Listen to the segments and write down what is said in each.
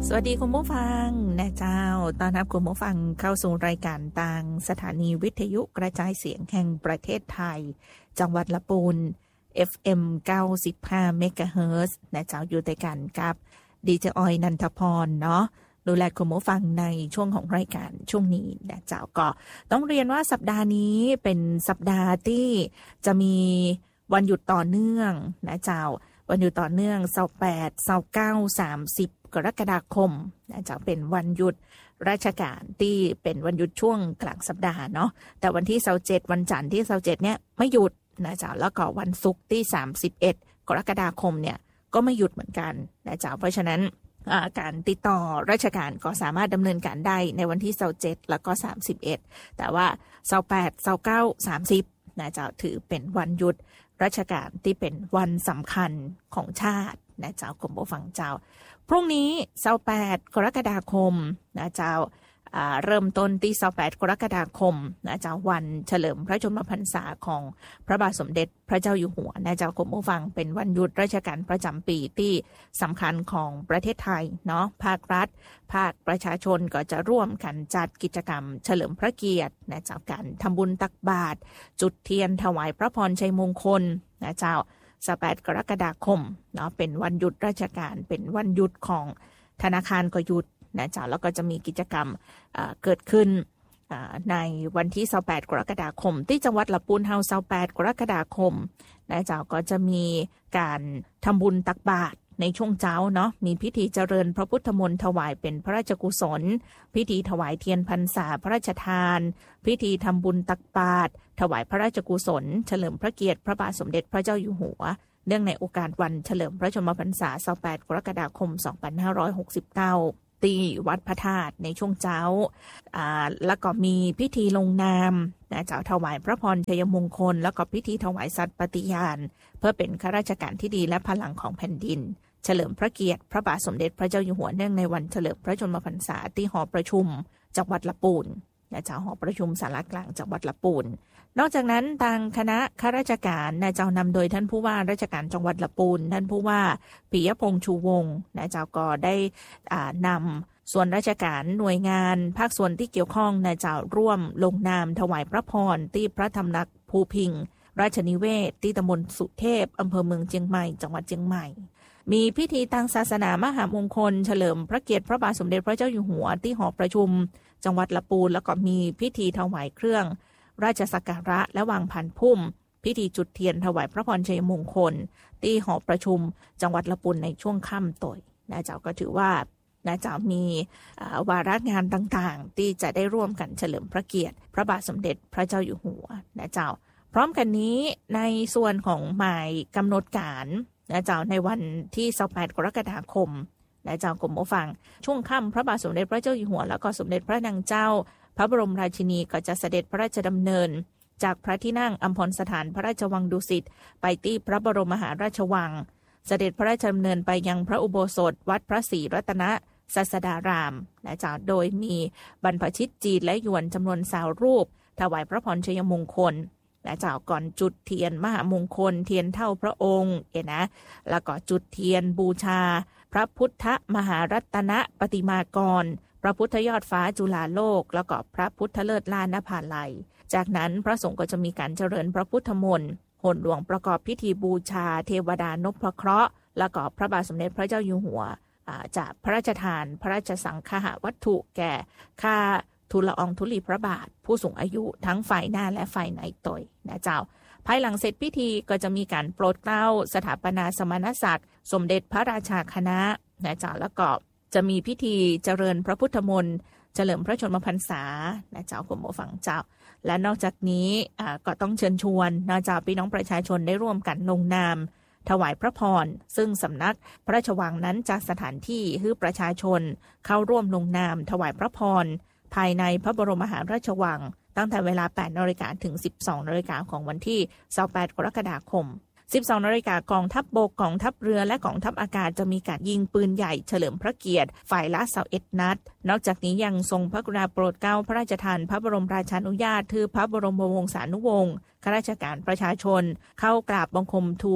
สวัสดีคุณผู้ฟังนะเจ้าต้อนรับคุณผู้ฟังเข้าสู่รายการต่างสถานีวิทยุกระจายเสียงแห่งประเทศไทยจังหวัดละปูน FM 95 เมกะเฮิรตซ์นะเจ้าอยู่ด้วยกันกับดีเจออยนันทพรเนาะดูแลคุณผู้ฟังในช่วงของรายการช่วงนี้นะเจ้าก็ต้องเรียนว่าสัปดาห์นี้เป็นสัปดาห์ที่จะมีวันหยุดต่อเนื่องนะเจ้าวันหยุดต่อเนื่อง28 29 30กรกฎาคมนะจะเป็นวันหยุดราชการที่เป็นวันหยุดช่วงกลางสัปดาห์เนาะแต่วันที่27วันจันทร์ที่27เนี่ยไม่หยุดนะจ๊ะแล้วก็วันศุกร์ที่31กรกฎาคมเนี่ยก็ไม่หยุดเหมือนกันนะจ๊ะเพราะฉะนั้นการติดต่อราชการก็สามารถดำเนินการได้ในวันที่27แล้วก็31แต่ว่า28 29 30นะจ๊ะถือเป็นวันหยุดราชการที่เป็นวันสำคัญของชาตินะเจ้าคุณผู้ฟังเจ้าพรุ่งนี้28กรกฎาคมนะเจ้าเริ่มต้นที่28กรกฎาคมนะเจ้าวันเฉลิมพระชนมพรรษาของพระบาทสมเด็จพระเจ้าอยู่หัวนะเจ้าคุณผู้ฟังเป็นวันหยุดราชการประจำปีที่สำคัญของประเทศไทยเนาะภาครัฐภาคประชาชนก็จะร่วมกันจัดกิจกรรมเฉลิมพระเกียรตินะเจ้าการทำบุญตักบาตรจุดเทียนถวายพระพรชัยมงคลนะเจ้า28กรกฎาคมเนาะเป็นวันหยุดราชการเป็นวันหยุดของธนาคารก็หยุดนะเจ้าแล้วก็จะมีกิจกรรมเกิดขึ้นในวันที่28กรกฎาคมที่จังหวัดลำพูนเฮา28กรกฎาคมนะเจ้าก็จะมีการทำบุญตักบาตรในช่วงเช้าเนาะมีพิธีเจริญพระพุทธมนต์ถวายเป็นพระราชกุศลพิธีถวายเทียนพรรษาพระราชทานพิธีทำบุญตักบาตรถวายพระราชกุศลเฉลิมพระเกียรติพระบาทสมเด็จพระเจ้าอยู่หัวเนื่องในโอกาสวันเฉลิมพระชนมพรรษา28กรกฎาคม2569ที่วัดพระธาตุในช่วงเช้าแล้วก็มีพิธีลงนามนะเจ้าถวายพระพรชัยมงคลแล้วก็พิธีถวายสัตย์ปฏิญาณเพื่อเป็นข้าราชการที่ดีและพลังของแผ่นดินเฉลิมพระเกียรติพระบาทสมเด็จพระเจ้าอยู่หัวเนื่องในวันเฉลิมพระชนมพรรษาที่หอประชุมจังหวัดลำพูนนะเจ้าหอประชุมศาลากลางจังหวัดลำพูนนอกจากนั้นทางคณะข้าราชการนะเจ้านำโดยท่านผู้ว่าราชการจังหวัดลำพูนท่านผู้ว่าปิยพงษ์ชูวงศ์นะเจ้าก็ได้นำส่วนราชการหน่วยงานภาคส่วนที่เกี่ยวข้องนะเจ้าร่วมลงนามถวายพระพรที่พระธรรมนักภูพิงราชนิเวศที่ตำบลสุเทพอำเภอเมืองเชียงใหม่จังหวัดเชียงใหม่มีพิธีทางศาสนามหามงคลเฉลิมพระเกียรติพระบาทสมเด็จพระเจ้าอยู่หัวที่หอประชุมจังหวัดลำพูนแล้วก็มีพิธีถวายเครื่องราชสักการะและวางพันพุ่มพิธีจุดเทียนถวายพระพรชัยมงคลที่หอประชุมจังหวัดลำพูนในช่วงค่ำต่อยนะเจ้าก็ถือว่านะเจ้ามีวาระงานต่างๆที่จะได้ร่วมกันเฉลิมพระเกียรติพระบาทสมเด็จพระเจ้าอยู่หัวนะเจ้าพร้อมกันนี้ในส่วนของหมายกำหนดการนะเจ้าในวันที่28กรกฎาคมนะเจ้ากรมผู้ฟังช่วงค่ำพระบาทสมเด็จพระเจ้าอยู่หัวแล้วก็สมเด็จพระนางเจ้าพระบรมราชินีก็จะเสด็จพระราชดำเนินจากพระที่นั่งอัมพรสถานพระราชวังดุสิตไปที่พระบรมมหาราชวังเสด็จพระราชดำเนินไปยังพระอุโบสถวัดพระศรีรัตนศาสดารามนะเจ้าโดยมีบรรพชิตจีนและยวนจำนวน20 รูปถวายพระพรชัยมงคลนะเจ้าก่อนจุดเทียนมหามงคลเทียนเท่าพระองค์นะแล้วก็จุดเทียนบูชาพระพุทธมหารัตนปฏิมากรพระพุทธยอดฟ้าจุฬาโลกแล้วก็พระพุทธเลิศล้านนภาลัยจากนั้นพระสงฆ์ก็จะมีการเจริญพระพุทธมนต์โหนหลวงประกอบพิธีบูชาเทวดานพเคราะห์แล้วก็พระบาทสมเด็จพระเจ้าอยู่หัวจะพระราชทานพระราชสังฆะวัตถุแก่ข้าทูลละอองธุลีพระบาทผู้สูงอายุทั้งฝ่ายหน้าและฝ่ายในตยนะเจ้าภายหลังเสร็จพิธีก็จะมีการโปรดเกล้าสถาปนาสมณศักดิ์สมเด็จพระราชาคณะนะเจ้าแล้วก็จะมีพิธีเจริญพระพุทธมนต์เฉลิมพระชนมพรรษานะเจ้าคุณผู้ฟังเจ้าและนอกจากนี้ก็ต้องเชิญชวนนะเจ้าพี่น้องประชาชนได้ร่วมกันลงนามถวายพระพรซึ่งสำนักพระราชวังนั้นจากสถานที่ให้ประชาชนเข้าร่วมลงนามถวายพระพรภายในพระบรมมหาราชวังตั้งแต่เวลา 8 นาฬิกาถึง 12 นาฬิกาของวันที่28กรกฎาคม 12 นาฬิกากองทัพบกกองทัพเรือและกองทัพอากาศจะมีการยิงปืนใหญ่เฉลิมพระเกียรติฝ่ายละ21 นัดนอกจากนี้ยังทรงพระกรุณาโปรดเกล้าพระราชทานพระบรมราชานุญาตคือพระบรมวงศานุวงศ์ข้าราชการประชาชนเข้ากราบบังคมทูล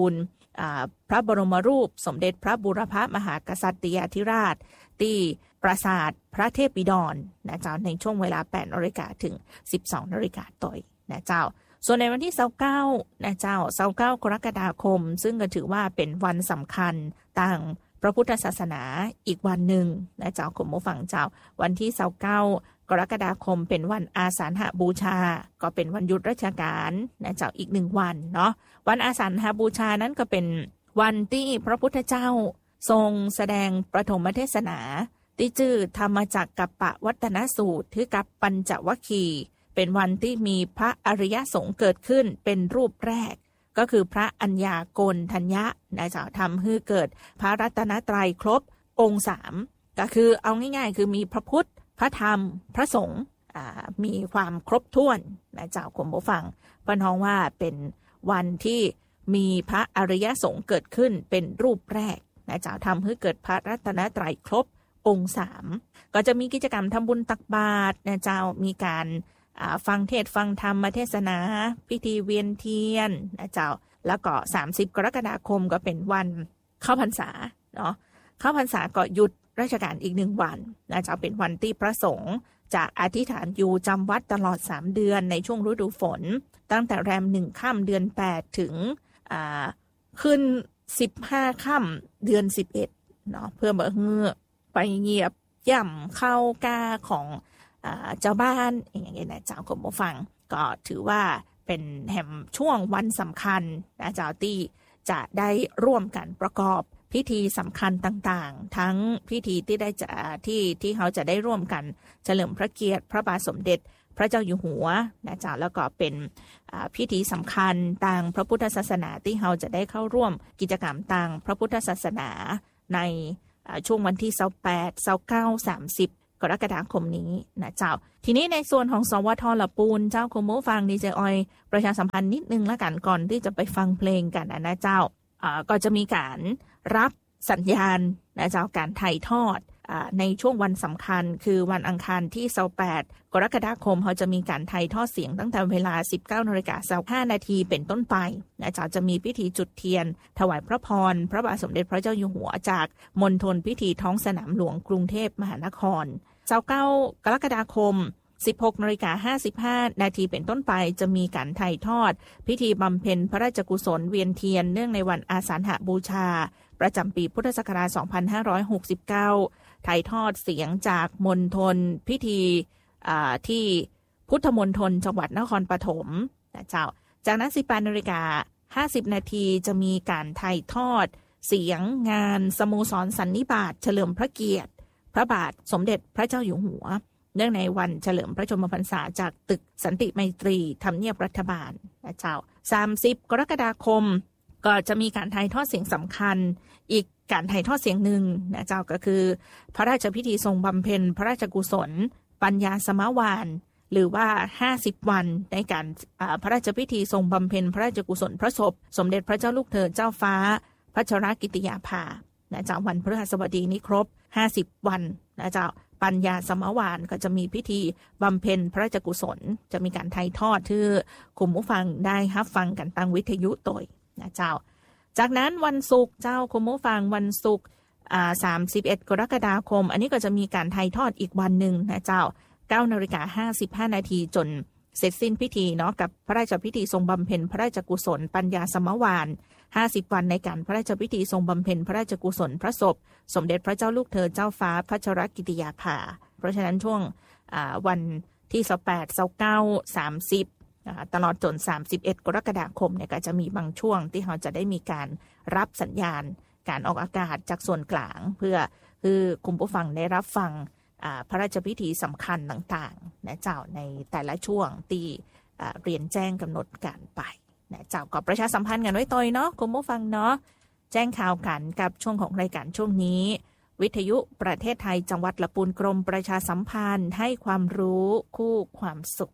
พระบรมรูปสมเด็จพระบูรพมหากษัตริยาธิราชที่ปราสาทพระเทพบิดรนะเจ้าในช่วงเวลา 8 น.ถึง 12 น.ต่อยนะเจ้าส่วนในวันที่29นะเจ้า29 กรกฎาคมซึ่งก็ถือว่าเป็นวันสำคัญต่างพระพุทธศาสนาอีกวันหนึ่งนะเจ้าคุณผู้ฟังเจ้าวันที่29 กรกฎาคมเป็นวันอาสาฬหบูชาก็เป็นวันหยุดราชการนะเจ้าอีก1วันเนาะวันอาสาฬหบูชานั้นก็เป็นวันที่พระพุทธเจ้าทรงแสดงประถมเทศนาที่ชื่อธรรมจักรกัปปวัตนสูตรที่กับปัญจวัคคีย์เป็นวันที่มีพระอริยสงฆ์เกิดขึ้นเป็นรูปแรกก็คือพระอัญญาโกณทัญญะนะเจ้าทำให้เกิดพระรัตนตรัยครบองค์3ก็คือเอาง่ายๆคือมีพระพุทธพระธรรมพระสงฆ์มีความครบถ้วนนะเจ้าคุณผู้ฟังพระน้องว่าเป็นวันที่มีพระอริยสงฆ์เกิดขึ้นเป็นรูปแรกนะเจ้าทำให้เกิดพระรัตนตรัยครบองค์3ก็จะมีกิจกรรมทำบุญตักบาตรนะเจ้ามีการฟังเทศฟังธรรมเทศนาพิธีเวียนเทียนนะเจ้าแล้วก็30 กรกฎาคมก็เป็นวันเข้าพรรษาเนาะเข้าพรรษาก็หยุดราชการอีก1วันนะเจ้าเป็นวันที่พระสงฆ์จะอธิษฐานอยู่จำวัดตลอด3เดือนในช่วงฤดูฝนตั้งแต่แรม1ค่ำเดือน8ถึงขึ้น15ค่ำเดือน11เนาะเพื่อเมื่อไปเงียบย่ำเข้ากาของเจ้าบ้านอย่างเงี้ยนะเจ้าคุณผู้ฟังก็ถือว่าเป็นแห่งช่วงวันสำคัญนะเจ้าที่จะได้ร่วมกันประกอบพิธีสำคัญต่างๆทั้งพิธีที่ได้จะที่เขาจะได้ร่วมกันเฉลิมพระเกียรติพระบาทสมเด็จพระเจ้าอยู่หัวนะเจ้าแล้วก็เป็นพิธีสำคัญทางพระพุทธศาสนาที่เขาจะได้เข้าร่วมกิจกรรมทางพระพุทธศาสนาในช่วงวันที่28 29 30 กรกฎาคมนี้นะเจ้าทีนี้ในส่วนของสวท.ละปูนเจ้าคุณผู้ฟังดีเจออยประชาสัมพันธ์นิดนึงละกันก่อนที่จะไปฟังเพลงกันนะเจ้าก็จะมีการรับสัญญาณนะเจ้าการถ่ายทอดในช่วงวันสำคัญคือวันอังคารที่28 กรกฎาคมเขาจะมีการถ่ายทอดเสียงตั้งแต่เวลา 19:25 น.เป็นต้นไปนะเจ้าจะมีพิธีจุดเทียนถวายพระพรพระบาทสมเด็จพระเจ้าอยู่หัวจากมณฑลพิธีท้องสนามหลวงกรุงเทพมหานคร29 กรกฎาคม 16:55 น.เป็นต้นไปจะมีการถ่ายทอดพิธีบำเพ็ญพระราชกุศลเวียนเทียนเนื่องในวันอาสาฬหบูชาประจำปีพุทธศักราช 2569 ถ่ายทอดเสียงจากมณฑลพิธีที่พุทธมณฑลจังหวัดนครปฐมนะเจ้าจากนั้น 18:50 น.จะมีการถ่ายทอดเสียงงานสโมสรสันนิบาตเฉลิมพระเกียรติพระบาทสมเด็จพระเจ้าอยู่หัวเนื่องในวันเฉลิมพระชนมพรรษาจากตึกสันติไมตรีทำเนียบรัฐบาลนะเจ้า30 กรกฎาคมก็จะมีการถ่ายทอดเสียงสำคัญอีกการถ่ายทอดเสียงหนึ่งนะเจ้าก็คือพระราชพิธีทรงบำเพ็ญพระราชกุศลปัญญาสมวานหรือว่า50วันในการพระราชพิธีทรงบำเพ็ญพระราชกุศลพระศพสมเด็จพระเจ้าลูกเธอเจ้าฟ้าพัชรกิติยาภานะเจ้าวันพฤหัสบดีนี้ครบ50วันนะเจ้าปัญญาสมวานก็จะมีพิธีบำเพ็ญพระราชกุศลจะมีการถ่ายทอดที่คุณผู้ฟังได้รับฟังกันทางวิทยุตัวนะเจ้าจากนั้นวันศุกร์เจ้าคุณผู้ฟังวันศุกร์31 กรกฎาคมอันนี้ก็จะมีการถ่ายทอดอีกวันหนึ่งนะเจ้า 9:55 น.จนเสร็จสิ้นพิธีเนาะกับพระราชพิธีทรงบำเพ็ญพระราชกุศลปัญญาสมวาน50วันในการพระราชพิธีทรงบำเพ็ญพระราชกุศลพระศพสมเด็จพระเจ้าลูกเธอเจ้าฟ้าพัชรกิติยาภาเพราะฉะนั้นช่วงวันที่28 29 30ตลอดจน31 กรกฎาคมเนี่ยก็จะมีบางช่วงที่เราจะได้มีการรับสัญญาณการออกอากาศจากส่วนกลางเพื่อคุณผู้ฟังได้รับฟังพระราชพิธีสำคัญต่างๆนะเจ้าในแต่ละช่วงที่เรียนแจ้งกำหนดการไปนะเจ้าก็ประชาสัมพันธ์กันไว้ตัวเนาะคุณผู้ฟังเนาะแจ้งข่าวกันกับช่วงของรายการช่วงนี้วิทยุประเทศไทยจังหวัดละปูนกรมประชาสัมพันธ์ให้ความรู้คู่ความสุข